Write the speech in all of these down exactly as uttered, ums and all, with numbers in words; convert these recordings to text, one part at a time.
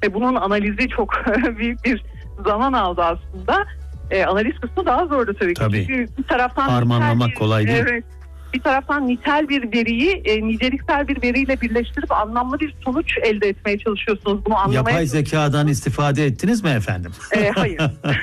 Ve bunun analizi çok büyük bir zaman aldı aslında. E, analiz kısmı daha zordu tabii ki. Tabii. Çünkü bir taraftan harmanlamak bir, kolay değil. Evet. Bir taraftan nitel bir veriyi e, niceliksel bir veriyle birleştirip anlamlı bir sonuç elde etmeye çalışıyorsunuz. Bunu anlamaya Yapay zekadan istifade ettiniz mi efendim? E, hayır.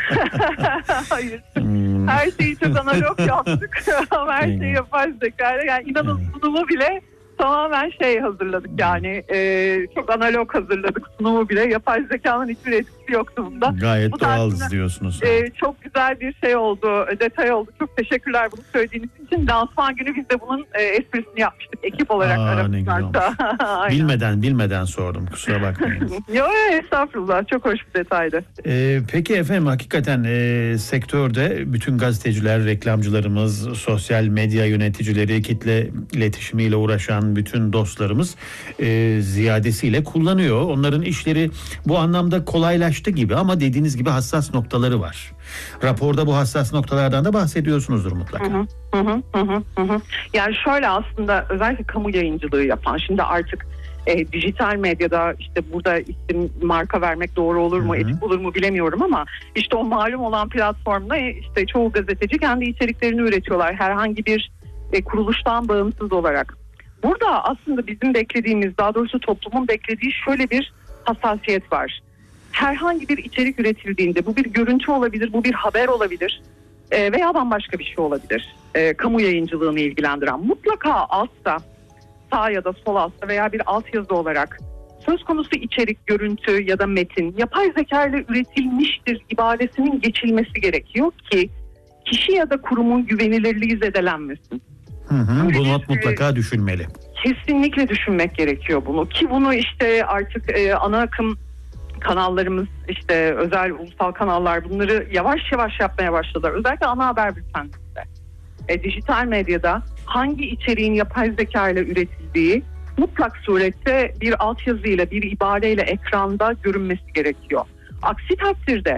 Hayır. Hmm. Her şeyi çok analog yaptık. Ama her şeyi yapay zekayla. Yani inanın sunumu bile tamamen şey hazırladık yani. E, çok analog hazırladık sunumu bile. Yapay zekanın hiçbir etkisi yoktu bunda. Gayet Bu doğal tarzında, diyorsunuz. E, çok güzel bir şey oldu. Detay oldu. Çok teşekkürler bunu söylediğiniz için. Lansman günü biz de bunun e, esprisini yapmıştık. Ekip olarak aramızda. Bilmeden bilmeden sordum. Kusura bakmayın. Yok estağfurullah. Çok hoş bir detaydı. Ee, peki efendim hakikaten e, sektörde bütün gazeteciler, reklamcılarımız, sosyal medya yöneticileri, kitle iletişimiyle uğraşan bütün dostlarımız e, ziyadesiyle kullanıyor. Onların işleri bu anlamda kolaylaştı gibi ama dediğiniz gibi hassas noktaları var. Raporda bu hassas noktalardan da bahsediyorsunuzdur mutlaka. Hı hı, hı hı, hı hı. Yani şöyle aslında özellikle kamu yayıncılığı yapan, şimdi artık e, dijital medyada işte burada isim marka vermek doğru olur mu, etik olur mu bilemiyorum ama işte o malum olan platformda işte çoğu gazeteci kendi içeriklerini üretiyorlar herhangi bir e, kuruluştan bağımsız olarak. Burada aslında bizim beklediğimiz, daha doğrusu toplumun beklediği şöyle bir hassasiyet var. Herhangi bir içerik üretildiğinde bu bir görüntü olabilir, bu bir haber olabilir e, veya bambaşka bir şey olabilir. E, kamu yayıncılığını ilgilendiren mutlaka altta, sağ ya da sol altta veya bir altyazı olarak söz konusu içerik, görüntü ya da metin yapay zeka ile üretilmiştir ibaresinin geçilmesi gerekiyor ki kişi ya da kurumun güvenilirliği zedelenmesin. Hı hı, bu not mutlaka düşünmeli. Kesinlikle düşünmek gerekiyor bunu ki bunu işte artık e, ana akım kanallarımız, işte özel ulusal kanallar bunları yavaş yavaş yapmaya başladılar. Özellikle ana haber bültenlerinde. E, dijital medyada hangi içeriğin yapay zeka ile üretildiği mutlak surette bir altyazıyla, bir ibareyle ekranda görünmesi gerekiyor. Aksi takdirde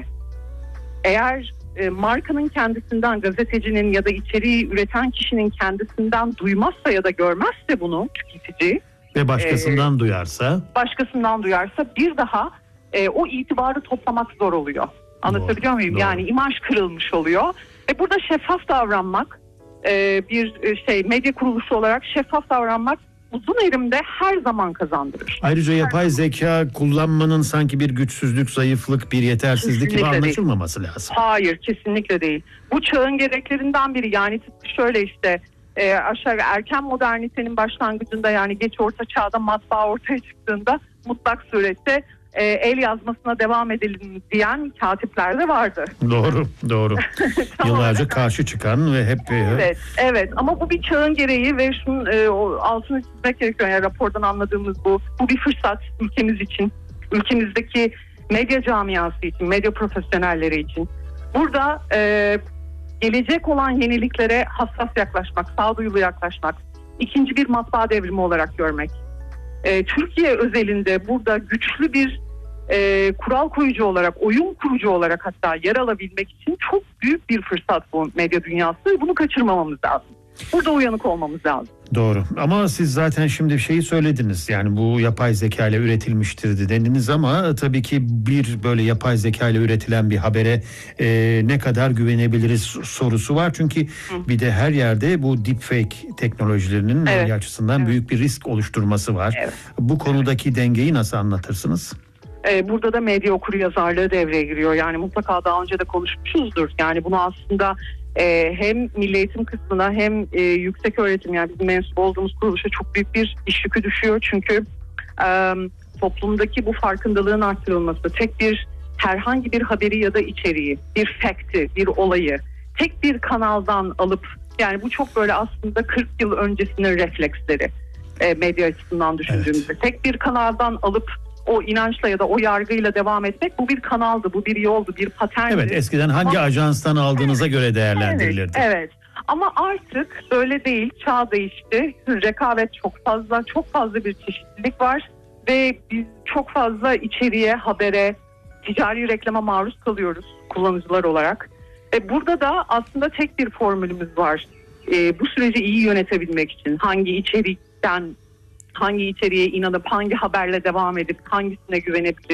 eğer e, markanın kendisinden, gazetecinin ya da içeriği üreten kişinin kendisinden duymazsa ya da görmezse bunu tüketici ve başkasından e, duyarsa başkasından duyarsa bir daha e, o itibarı toplamak zor oluyor. Anlatabiliyor doğru, muyum? Doğru. Yani imaj kırılmış oluyor. Ve burada şeffaf davranmak, e, bir şey medya kuruluşu olarak şeffaf davranmak uzun erimde her zaman kazandırır. Ayrıca yapay zeka kullanmanın sanki bir güçsüzlük, zayıflık, bir yetersizlik Kesinlikle gibi değil. anlaşılmaması lazım. Hayır, kesinlikle değil. Bu çağın gereklerinden biri. Yani şöyle işte e, aşağı erken modernitenin başlangıcında, yani geç orta çağda matbaa ortaya çıktığında mutlak surette e, el yazmasına devam edelim diyen katipler de vardı. Doğru, doğru. Yıllarca karşı çıkan ve hep... Evet, evet. Ama bu bir çağın gereği ve şunun e, o altını çizmek gerekiyor. Yani rapordan anladığımız bu. Bu bir fırsat ülkemiz için. Ülkemizdeki medya camiası için, medya profesyonelleri için. Burada e, gelecek olan yeniliklere hassas yaklaşmak, sağduyulu yaklaşmak, ikinci bir matbaa devrimi olarak görmek. E, Türkiye özelinde burada güçlü bir e, kural koyucu olarak, oyun kurucu olarak hatta yer alabilmek için çok büyük bir fırsat bu medya dünyası. Bunu kaçırmamamız lazım. Burada uyanık olmamız lazım. Doğru. Ama siz zaten şimdi şeyi söylediniz. Yani bu yapay zeka ile üretilmiştir dediniz ama tabii ki bir böyle yapay zeka ile üretilen bir habere e, ne kadar güvenebiliriz sorusu var. Çünkü Hı. bir de her yerde bu deepfake teknolojilerinin evet. açısından evet. büyük bir risk oluşturması var. Evet. Bu konudaki dengeyi nasıl anlatırsınız? Ee, burada da medya okuryazarlığı devreye giriyor. Yani mutlaka daha önce de konuşmuşuzdur. Yani bunu aslında e, hem milli eğitim kısmına hem e, yüksek öğretim, yani bizim mensup olduğumuz kuruluşa çok büyük bir iş yükü düşüyor. Çünkü e, toplumdaki bu farkındalığın arttırılması, tek bir herhangi bir haberi ya da içeriği, bir fact'i, bir olayı tek bir kanaldan alıp, yani bu çok böyle aslında kırk yıl öncesinin refleksleri e, medya açısından düşündüğümüzde. Evet. Tek bir kanaldan alıp o inançla ya da o yargıyla devam etmek, bu bir kanaldı, bu bir yoldu, bir paterndi. Evet, eskiden hangi Ama, ajanstan aldığınıza evet, göre değerlendirilirdi. Evet, evet. Ama artık böyle değil, çağ değişti. Rekabet çok fazla, çok fazla bir çeşitlilik var ve biz çok fazla içeriğe, habere, ticari reklama maruz kalıyoruz kullanıcılar olarak. E burada da aslında tek bir formülümüz var. E, bu süreci iyi yönetebilmek için hangi içerikten, hangi içeriğe inanıp hangi haberle devam edip hangisine güvenebilir